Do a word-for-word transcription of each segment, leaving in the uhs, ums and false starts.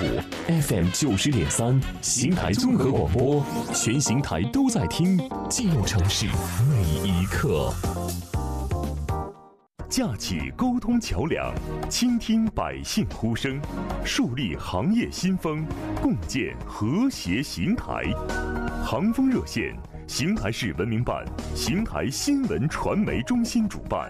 五 F M 九十点三，邢台综合广播，全邢台都在听，记录城市每一刻。架起沟通桥梁，倾听百姓呼声，树立行业新风，共建和谐邢台。航风热线，邢台市文明办、邢台新闻传媒中心主办。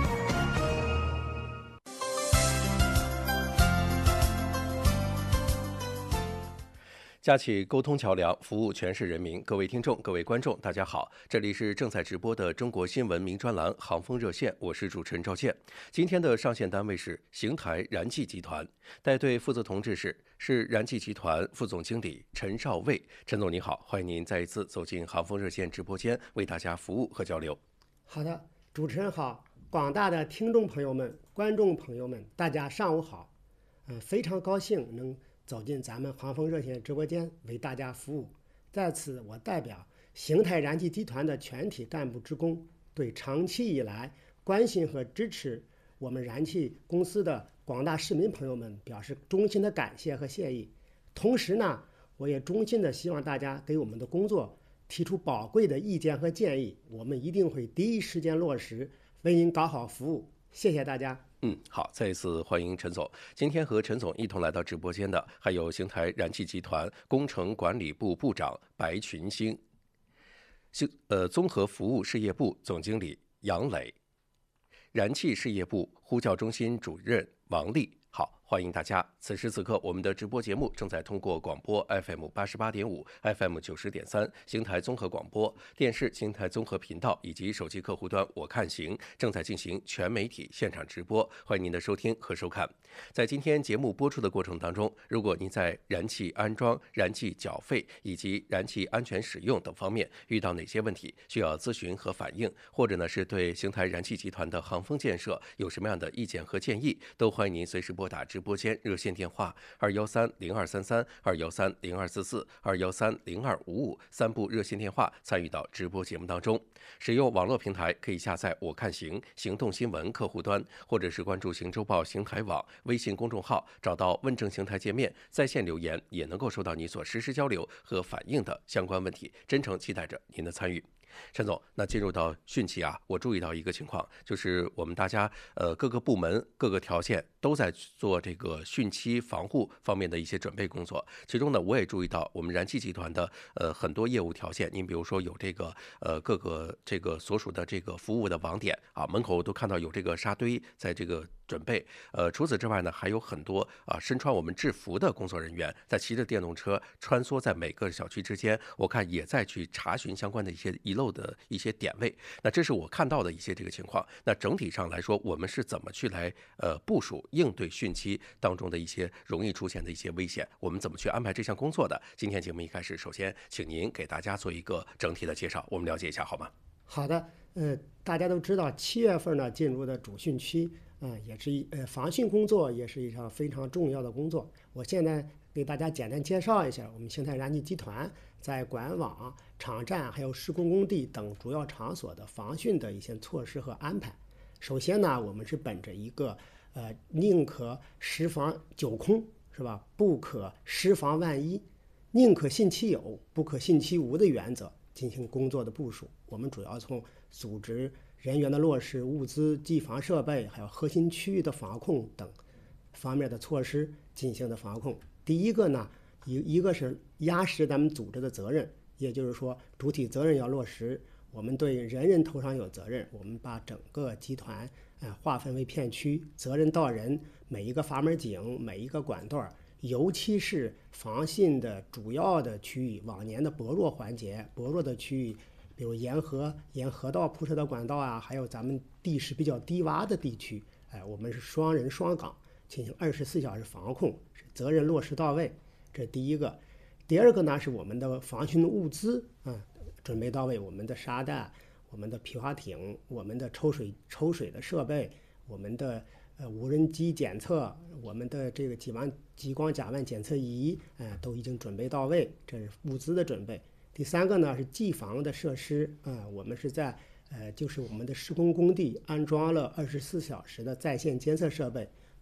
架起沟通桥梁，服务全市人民。各位听众、各位观众，大家好，这里是正在直播的中国新闻名专栏《航风热线》，我是主持人赵健。今天的上线单位是邢台燃气集团，带队负责同志是是燃气集团副总经理陈少卫。陈总你好，欢迎您再一次走进航风热线直播间，为大家服务和交流。 好的，主持人好，广大的听众朋友们、观众朋友们，大家上午好。嗯，非常高兴能走进咱们航风热线直播间为大家服务。在此，我代表邢台燃气集团的全体干部职工，对长期以来关心和支持我们燃气公司的广大市民朋友们表示衷心的感谢和谢意。同时呢，我也衷心的希望大家给我们的工作提出宝贵的意见和建议，我们一定会第一时间落实，为您搞好服务。谢谢大家。 嗯，好，再一次欢迎陈总。今天和陈总一同来到直播间的，还有邢台燃气集团工程管理部部长白群星，兴呃综合服务事业部总经理杨磊，燃气事业部呼叫中心主任王丽。好，欢迎大家。此时此刻，我们的直播节目正在通过广播 F M 八十八点五、F M 九十点三、邢台综合广播电视、邢台综合频道以及手机客户端我看行正在进行全媒体现场直播，欢迎您的收听和收看。在今天节目播出的过程当中，如果您在燃气安装、燃气缴费以及燃气安全使用等方面遇到哪些问题需要咨询和反映，或者呢是对邢台燃气集团的航风建设有什么样的意见和建议，都欢迎您随时拨打直播间热线电话二幺三零二三三、二幺三零二四四、二幺三零二五五三部热线电话参与到直播节目当中。使用网络平台可以下载我看行行动新闻客户端，或者是关注行周报邢台网微信公众号，找到问政邢台界面，在线留言也能够收到你所实时交流和反映的相关问题，真诚期待着您的参与。陈总，那进入到汛期啊，我注意到一个情况，就是我们大家呃各个部门各个条线都在做这个汛期防护方面的一些准备工作。其中呢，我也注意到我们燃气集团的呃很多业务条线，您比如说有这个呃各个这个所属的这个服务的网点啊，门口都看到有这个沙堆在这个准备。呃，除此之外呢，还有很多啊身穿我们制服的工作人员在骑着电动车穿梭在每个小区之间，我看也在去查询相关的一些遗漏的一些点位。那这是我看到的一些这个情况。那整体上来说，我们是怎么去来呃部署应对汛期当中的一些容易出现的一些危险？我们怎么去安排这项工作的？今天节目一开始，首先请您给大家做一个整体的介绍，我们了解一下好吗？ 好的，呃，大家都知道七月份呢进入的主汛期，呃，也是一呃防汛工作也是一项非常重要的工作。我现在给大家简单介绍一下我们邢台燃气集团在管网、场站还有施工工地等主要场所的防汛的一些措施和安排。首先呢，我们是本着一个呃宁可十防九空是吧，不可十防万一，宁可信其有，不可信其无的原则进行工作的部署。我们主要从组织人员的落实、物资、机房设备，还有核心区域的防控等方面的措施进行的防控。第一个呢，一一个是压实咱们组织的责任，也就是说主体责任要落实，我们对人人头上有责任，我们把整个集团呃划分为片区，责任到人，每一个阀门井、每一个管段，尤其是防汛的主要的区域，往年的薄弱环节、薄弱的区域，比如沿河、沿河道铺设的管道啊，还有咱们地势比较低洼的地区，哎，我们是双人双岗进行二十四小时防控，是责任落实到位，这是第一个。第二个呢，是我们的防汛物资啊、嗯、准备到位，我们的沙袋、我们的皮划艇、我们的抽水抽水的设备、我们的呃无人机检测、我们的这个激光激光甲烷检测仪，哎、呃，都已经准备到位，这是物资的准备。第三个呢是机房的设施啊、呃，我们是在呃就是我们的施工工地安装了二十四小时的在线监测设备，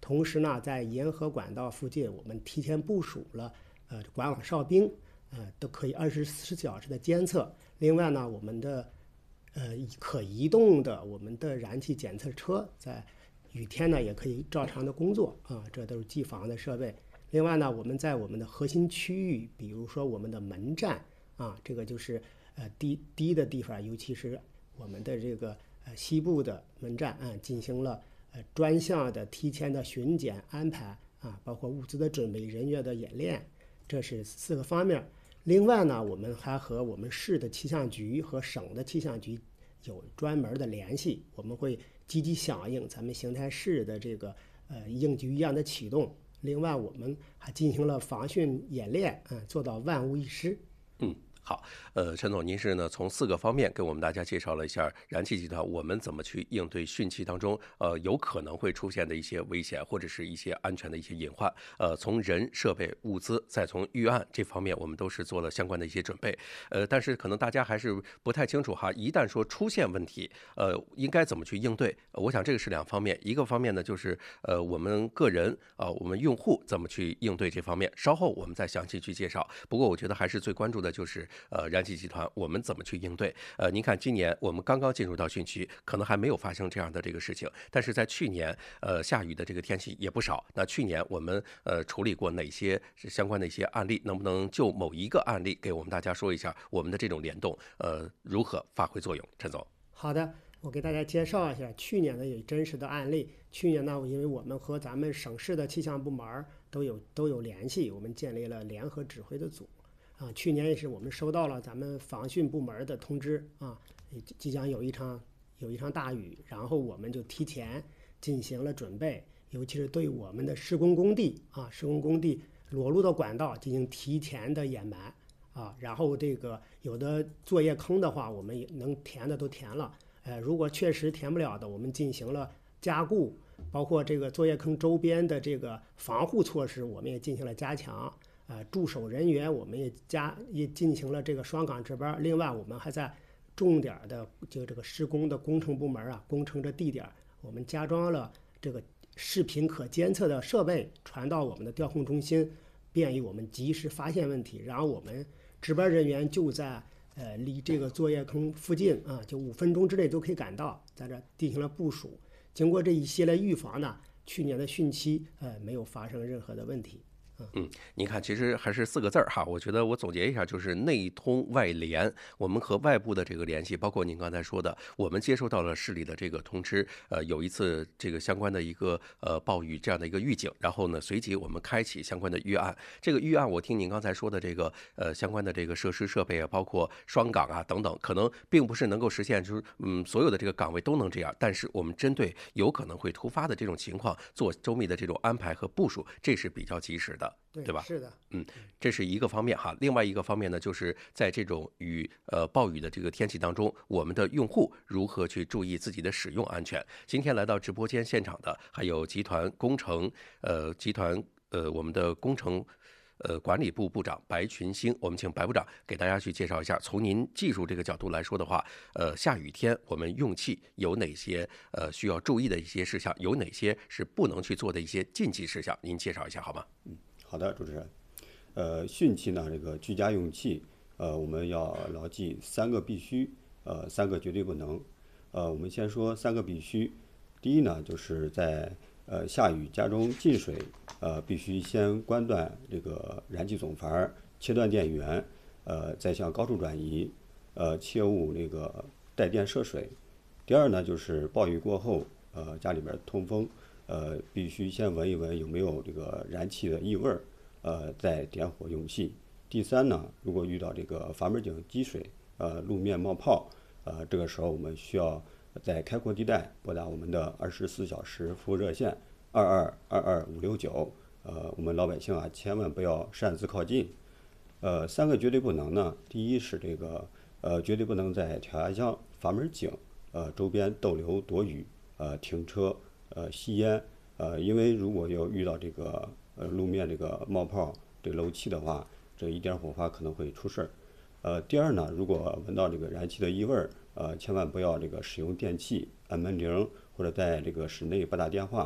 同时呢，在沿河管道附近，我们提前部署了呃管网哨兵，呃都可以二十四小时的监测。另外呢，我们的呃可移动的我们的燃气检测车在雨天呢也可以照常的工作啊，这都是机房的设备。另外呢，我们在我们的核心区域，比如说我们的门站啊，这个就是呃低低的地方，尤其是我们的这个呃西部的门站啊，进行了呃专项的提前的巡检安排啊，包括物资的准备、人员的演练，这是四个方面。另外呢，我们还和我们市的气象局和省的气象局有专门的联系，我们会积极响应咱们邢台市的这个呃应急预案的启动。另外，我们还进行了防汛演练，嗯，做到万无一失。 嗯。好，呃，陈总，您是呢从四个方面给我们大家介绍了一下燃气集团我们怎么去应对汛期当中呃有可能会出现的一些危险或者是一些安全的一些隐患。呃，从人、设备、物资，再从预案这方面，我们都是做了相关的一些准备。呃，但是可能大家还是不太清楚哈，一旦说出现问题，呃，应该怎么去应对？我想这个是两方面，一个方面呢就是呃我们个人啊、呃，我们用户怎么去应对这方面，稍后我们再详细去介绍。不过我觉得还是最关注的就是。呃，燃气集团我们怎么去应对？呃，您看今年我们刚刚进入到汛期，可能还没有发生这样的这个事情，但是在去年，呃，下雨的这个天气也不少。那去年我们呃处理过哪些相关的一些案例？能不能就某一个案例给我们大家说一下我们的这种联动呃如何发挥作用？陈总。 好的，我给大家介绍一下去年的有真实的案例。去年呢，因为我们和咱们省市的气象部门都有都有联系，我们建立了联合指挥的组。啊，去年也是我们收到了咱们防汛部门的通知啊，即将有一场有一场大雨，然后我们就提前进行了准备，尤其是对我们的施工工地啊，施工工地裸露的管道进行提前的掩埋啊，然后这个有的作业坑的话，我们也能填的都填了，呃，如果确实填不了的，我们进行了加固，包括这个作业坑周边的这个防护措施，我们也进行了加强。呃，驻守人员我们也加也进行了这个双岗值班。另外，我们还在重点的就这个施工的工程部门啊，工程的地点，我们加装了这个视频可监测的设备，传到我们的调控中心，便于我们及时发现问题。然后我们值班人员就在呃离这个作业坑附近啊，就五分钟之内都可以赶到，在这进行了部署。经过这一系列预防呢，去年的汛期呃没有发生任何的问题。 嗯，您看，其实还是四个字儿哈。我觉得我总结一下，就是内通外联。我们和外部的这个联系，包括您刚才说的，我们接收到了市里的这个通知，呃，有一次这个相关的一个呃暴雨这样的一个预警，然后呢，随即我们开启相关的预案。这个预案，我听您刚才说的这个呃相关的这个设施设备啊，包括双岗啊等等，可能并不是能够实现，就是嗯所有的这个岗位都能这样，但是我们针对有可能会突发的这种情况做周密的这种安排和部署，这是比较及时的。 对, 对吧？ 是的， 嗯，这是一个方面哈。另外一个方面呢，就是在这种雨呃暴雨的这个天气当中，我们的用户如何去注意自己的使用安全？今天来到直播间现场的还有集团工程呃集团呃我们的工程呃管理部部长白群星，我们请白部长给大家去介绍一下，从您技术这个角度来说的话，呃下雨天我们用气有哪些呃需要注意的一些事项，有哪些是不能去做的一些禁忌事项，您介绍一下好吗？ 嗯。好的，主持人，呃，汛期呢，这个居家用气，呃，我们要牢记三个必须，呃，三个绝对不能。呃，我们先说三个必须。第一呢，就是在呃下雨家中进水，呃，必须先关断这个燃气总阀，切断电源，呃，再向高处转移，呃，切勿那个带电涉水。第二呢，就是暴雨过后，呃，家里边通风。呃，必须先闻一闻有没有这个燃气的异味儿，呃，再点火用气。第三呢，如果遇到这个阀门井积水，呃，路面冒泡，呃，这个时候我们需要在开阔地带拨打我们的二十四小时服务热线二二二二五六九。呃，我们老百姓啊，千万不要擅自靠近。呃，三个绝对不能呢，第一是这个呃，绝对不能在调压箱、阀门井呃周边逗留躲雨，呃，停车。呃，吸烟，呃，因为如果要遇到这个呃路面这个冒泡、这个漏气的话，这一点火花可能会出事儿。呃，第二呢，如果闻到这个燃气的异味儿，呃，千万不要这个使用电器、按门铃或者在这个室内拨打电话。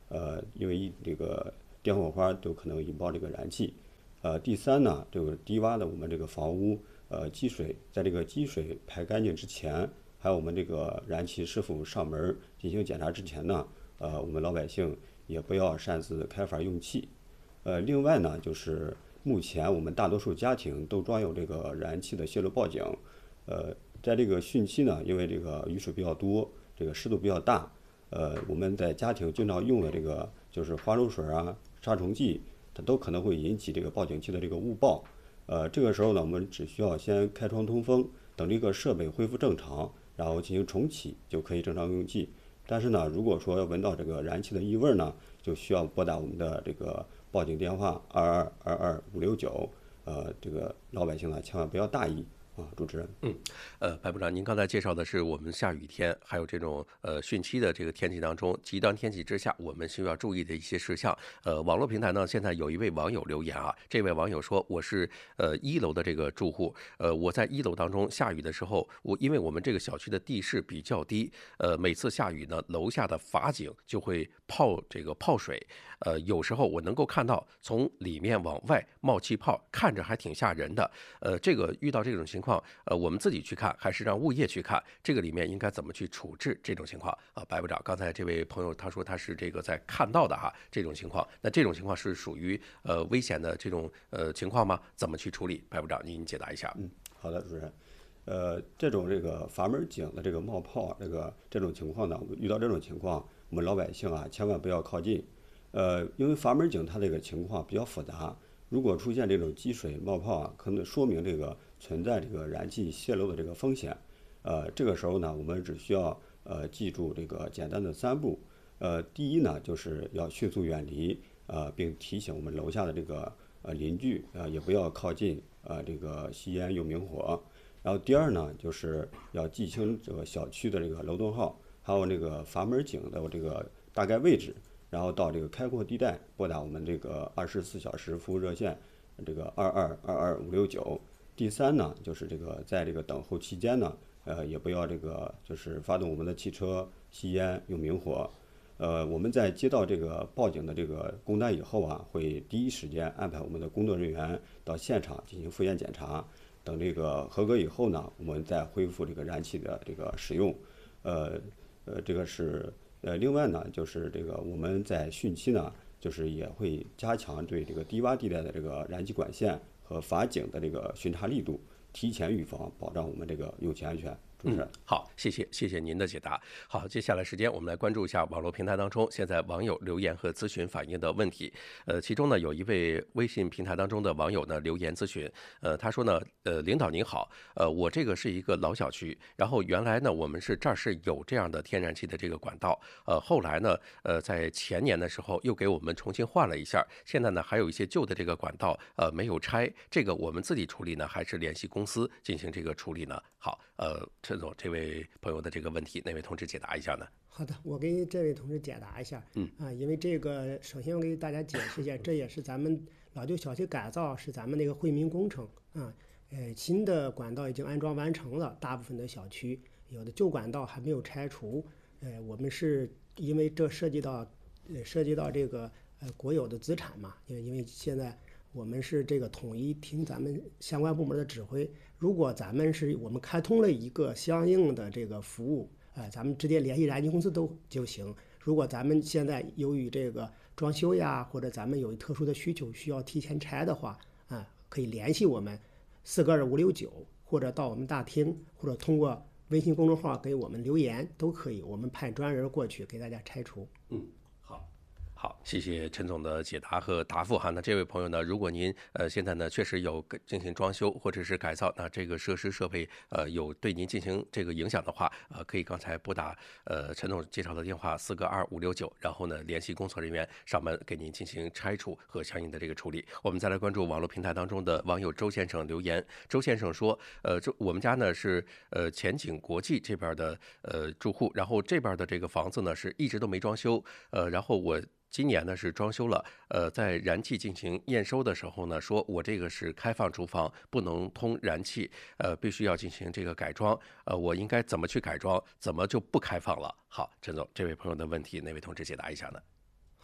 呃，因为这个电火花都可能引爆这个燃气。呃，第三呢，这个低洼的我们这个房屋，呃，积水在这个积水排干净之前，还有我们这个燃气是否上门进行检查之前呢，呃，我们老百姓也不要擅自开阀用气。呃，另外呢，就是目前我们大多数家庭都装有这个燃气的泄漏报警。呃，在这个汛期呢，因为这个雨水比较多，这个湿度比较大，呃，我们在家庭经常用的这个就是花露水啊、杀虫剂，它都可能会引起这个报警器的这个误报。呃，这个时候呢，我们只需要先开窗通风，等这个设备恢复正常，然后进行重启，就可以正常用气。但是呢，如果说闻到这个燃气的异味呢，就需要拨打我们的这个报警电话二二二二五六九。呃，这个老百姓呢，千万不要大意。啊，主持人， 嗯，呃，白部长，您刚才介绍的是我们下雨天，还有这种呃汛期的这个天气当中，极端天气之下，我们需要注意的一些事项。呃，网络平台呢，现在有一位网友留言啊，这位网友说，我是呃一楼的这个住户，呃，我在一楼当中下雨的时候，我因为我们这个小区的地势比较低，呃，每次下雨呢，楼下的阀井就会泡这个泡水，呃，有时候我能够看到从里面往外冒气泡，看着还挺吓人的。呃，这个遇到这种情况。呃，我们自己去看，还是让物业去看？这个里面应该怎么去处置这种情况啊？白部长，刚才这位朋友他说他是这个在看到的哈，这种情况，那这种情况是属于呃危险的这种呃情况吗？怎么去处理？白部长，您解答一下。 嗯，好的，主持人。呃，这种这个阀门井的这个冒泡，这个这种情况呢，遇到这种情况，我们老百姓啊，千万不要靠近。呃，因为阀门井它这个情况比较复杂。如果出现这种积水冒泡啊，可能说明这个存在这个燃气泄漏的这个风险。呃，这个时候呢，我们只需要呃记住这个简单的三步。呃，第一呢，就是要迅速远离，呃，并提醒我们楼下的这个呃邻居啊、呃，也不要靠近呃这个吸烟用明火。然后第二呢，就是要记清这个小区的这个楼栋号，还有那个阀门井的这个大概位置。然后到这个开阔地带拨打我们这个二十四小时服务热线，这个二二二二五六九。第三呢，就是这个在这个等候期间呢，呃，也不要这个就是发动我们的汽车吸烟用明火。呃，我们在接到这个报警的这个工单以后啊，会第一时间安排我们的工作人员到现场进行复验检查。等这个合格以后呢，我们再恢复这个燃气的这个使用。呃呃，这个是。呃，另外呢，就是这个我们在汛期呢，就是也会加强对这个低洼地带的这个燃气管线和阀井的这个巡查力度，提前预防，保障我们这个用气安全。主持人， 嗯，好，谢谢，谢谢您的解答。好，接下来时间我们来关注一下网络平台当中现在网友留言和咨询反映的问题。呃，其中呢有一位微信平台当中的网友呢留言咨询，呃，他说呢，呃，领导您好，呃，我这个是一个老小区，然后原来呢我们是这儿是有这样的天然气的这个管道，呃，后来呢，呃，在前年的时候又给我们重新换了一下，现在呢还有一些旧的这个管道，呃，没有拆，这个我们自己处理呢，还是联系公司进行这个处理呢？好，呃。陈总，这位朋友的这个问题，哪位同志解答一下呢？ 好的，我给这位同志解答一下。嗯啊，因为这个，首先我给大家解释一下，这也是咱们老旧小区改造，是咱们那个惠民工程啊。呃，新的管道已经安装完成了，大部分的小区有的旧管道还没有拆除。呃，我们是因为这涉及到呃涉及到这个呃国有的资产嘛，因为因为现在我们是这个统一听咱们相关部门的指挥。如果咱们是我们开通了一个相应的这个服务，呃，咱们直接联系燃气公司都就行。如果咱们现在由于这个装修呀，或者咱们有特殊的需求需要提前拆的话，啊，可以联系我们四个二五六九，或者到我们大厅，或者通过微信公众号给我们留言都可以，我们派专人过去给大家拆除。 嗯。好，谢谢陈总的解答和答复哈。那这位朋友呢，如果您呃现在呢确实有进行装修或者是改造，那这个设施设备呃有对您进行这个影响的话，呃可以刚才拨打呃陈总介绍的电话四个二五六九，然后呢联系工作人员上门给您进行拆除和相应的这个处理。我们再来关注网络平台当中的网友周先生留言。周先生说，呃，这我们家呢是呃前景国际这边的呃住户，然后这边的这个房子呢是一直都没装修，呃，然后我。今年呢是装修了，呃，在燃气进行验收的时候呢，说我这个是开放厨房，不能通燃气，呃，必须要进行这个改装，呃，我应该怎么去改装？怎么就不开放了？好，陈总，这位朋友的问题，哪位同志解答一下呢？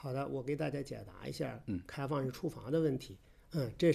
好的，我给大家解答一下开放式厨房的问题。嗯，这